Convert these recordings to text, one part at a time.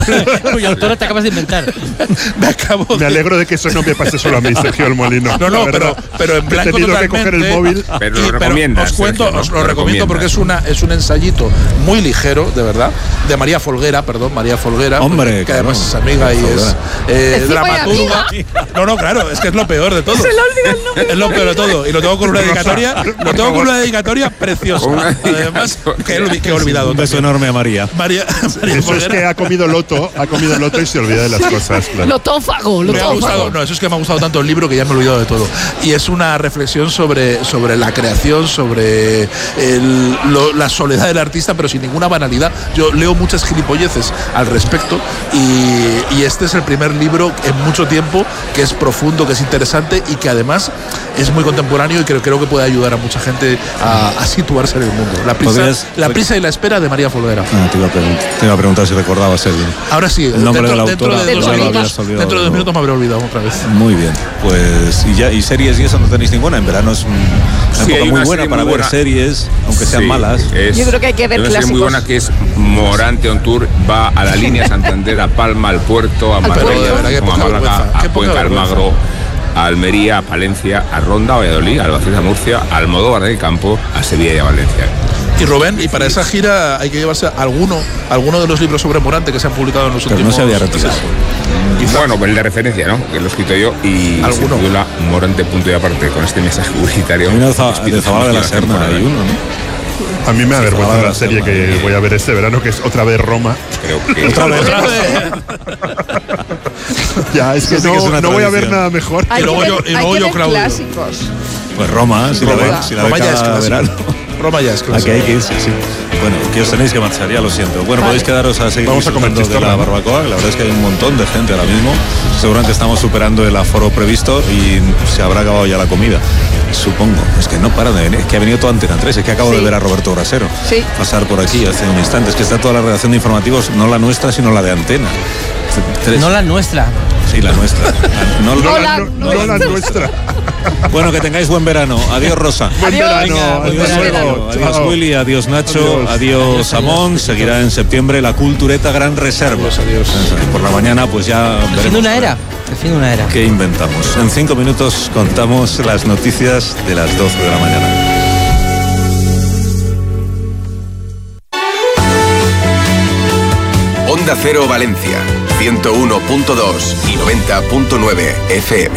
cuya autora te acabas de inventar. Me alegro de que eso no me pase solo a mí, Sergio del Molino. No, pero en blanco he tenido que coger el móvil. Pero lo recomiendas. Os lo recomiendo porque es un ensayito muy ligero, de verdad, de María Folguera, Hombre, que además es amiga y es dramaturga. No, claro, es que es lo peor de todo. Se le olvida el nombre. Es lo peor de todo. Y lo tengo con una dedicatoria preciosa. Además, que he olvidado. Un beso enorme a María. María Eso Folguera. es que ha comido loto y se olvida de las cosas. Claro. Lotófago. Me ha gustado, eso es que me ha gustado tanto el libro que ya me he olvidado de todo. Y es una reflexión sobre la creación, sobre la soledad del artista, pero sin ninguna banalidad. Yo leo muchas gilipolleces al respecto y este es el primer libro en mucho tiempo que es profundo, que es interesante y que además es muy contemporáneo y creo que puede ayudar a mucha gente a situarse en el mundo. La prisa y la espera de María Folguera. Te iba a preguntar si recordabas el Ahora sí, el nombre de la autora. dentro de 2 minutos me habré olvidado otra vez. Muy bien, pues y series y eso no tenéis ninguna. En verano es una época muy buena para ver series, aunque sean malas. Yo creo que hay que ver clásicos. clásicos. Muy buena que es Morante on Tour, va a la línea Santander, a Palma, al Puerto, a Madrid, a Málaga, a Cuenca, Almagro, a Almería, a Palencia, a Ronda, a Valladolid, a Albacete, a Murcia, a Almodóvar del Campo, a Sevilla y a Valencia. Y Rubén, y para esa gira hay que llevarse alguno de los libros sobre Morante que se han publicado en los últimos no se había retirado. Bueno, pues el de referencia, ¿no? Que lo he escrito yo y se titula Morante punto y aparte, con este mensaje publicitario. Hay una de Zabala de la Serna, hay uno, ¿no? A mí me avergüenza la serie que voy a ver este verano, que es otra vez Roma. Creo que otra vez. Ya, es que no voy a ver nada mejor. Hay Y luego yo, ver Claudio. clásicos. Pues Roma, si la ve cada verano. Roma ya es clásico. Aquí hay que irse, sí. Bueno, que os tenéis que marchar, ya lo siento. Bueno, podéis quedaros a seguir Vamos a comer disfrutando de la barbacoa. La verdad es que hay un montón de gente ahora mismo. Seguramente estamos superando el aforo previsto y se habrá acabado ya la comida. Supongo. Es que no para de venir. Es que ha venido toda Antena 3. Es que acabo de ver a Roberto Brasero pasar por aquí hace un instante. Es que está toda la redacción de informativos, no la nuestra, sino la de Antena. No la nuestra. Sí, la nuestra. No la nuestra. Bueno, que tengáis buen verano. Adiós, Rosa. Buen verano. Adiós, Willy. Adiós, Nacho. Adiós, Amón. Seguirá en septiembre la Cultureta Gran Reserva. Adiós. Por la mañana, pues ya veremos. El fin de una era. ¿Qué inventamos? En 5 minutos contamos las noticias de las 12 de la mañana. Onda Cero Valencia, 101.2 y 90.9 FM.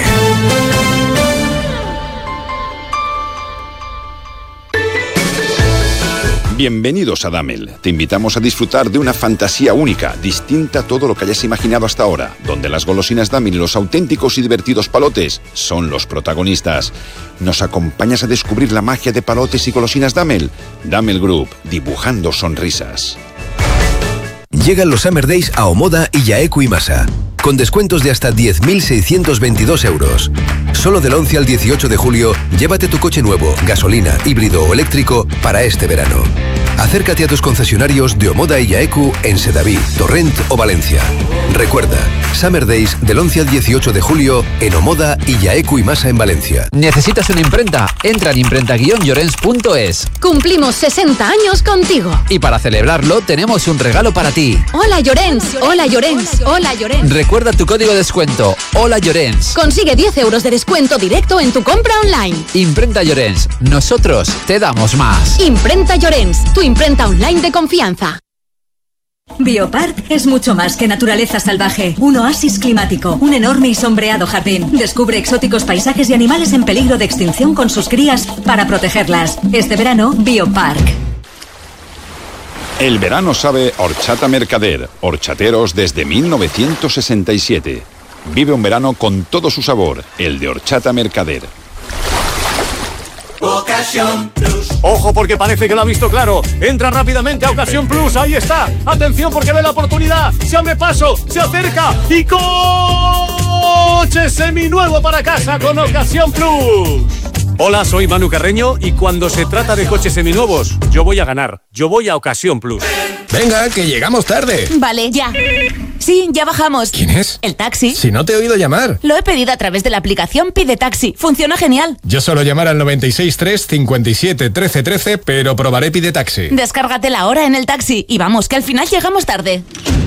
Bienvenidos a Damel. Te invitamos a disfrutar de una fantasía única, distinta a todo lo que hayas imaginado hasta ahora, donde las golosinas Damel y los auténticos y divertidos palotes son los protagonistas. ¿Nos acompañas a descubrir la magia de palotes y golosinas Damel? Damel Group, dibujando sonrisas. Llegan los Summer Days a Omoda y Yaeku y Masa, con descuentos de hasta 10.622 euros. Solo del 11 al 18 de julio, llévate tu coche nuevo, gasolina, híbrido o eléctrico para este verano. Acércate a tus concesionarios de Omoda y Yaeku en Sedaví, Torrent o Valencia. Recuerda, Summer Days del 11 al 18 de julio en Omoda y Yaeku y Masa en Valencia. ¿Necesitas una imprenta? Entra en imprenta-llorens.es. Cumplimos 60 años contigo. Y para celebrarlo tenemos un regalo para ti. Hola Llorens, hola Llorens, hola Llorens. Recuerda tu código de descuento, Hola Llorens. Consigue 10 euros de descuento directo en tu compra online. Imprenta Llorens, nosotros te damos más. Imprenta Llorens, tu imprenta online de confianza. Biopark es mucho más que naturaleza salvaje, un oasis climático, un enorme y sombreado jardín. Descubre exóticos paisajes y animales en peligro de extinción con sus crías para protegerlas. Este verano, Biopark. El verano sabe Horchata Mercader, horchateros desde 1967. Vive un verano con todo su sabor, el de Horchata Mercader. Ocasión Plus. Ojo porque parece que lo ha visto claro. Entra rápidamente a Ocasión Plus, ahí está. Atención porque ve la oportunidad. Se abre paso, se acerca y coche seminuevo para casa con Ocasión Plus. Hola, soy Manu Carreño y cuando se trata de coches seminuevos, yo voy a ganar. Yo voy a Ocasión Plus. Venga, que llegamos tarde. Vale, ya. Sí, ya bajamos. ¿Quién es? El taxi. Si no te he oído llamar. Lo he pedido a través de la aplicación Pide Taxi. Funciona genial. Yo suelo llamar al 963 57 13 13, pero probaré Pide Taxi. Descárgatela ahora en el taxi y vamos, que al final llegamos tarde.